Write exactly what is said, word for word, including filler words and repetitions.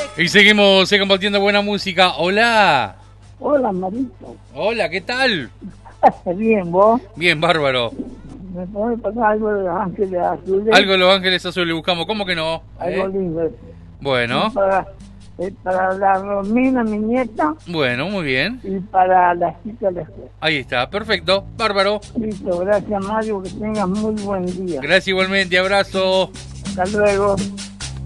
Y seguimos eh, compartiendo buena música. Hola. Hola, Marito. Hola, ¿qué tal? Bien, ¿vos? Bien, bárbaro. ¿Me podés pasar algo de Los Ángeles Azules? Algo de Los Ángeles Azules buscamos, ¿cómo que no? Algo ¿Eh? lindo. Bueno. Y para, eh, para la Romina, mi nieta, Bueno, muy bien. y para la chica de la escuela. Ahí está, perfecto, bárbaro. Listo, gracias, Mario, que tengas muy buen día. Gracias igualmente, abrazo. Hasta luego.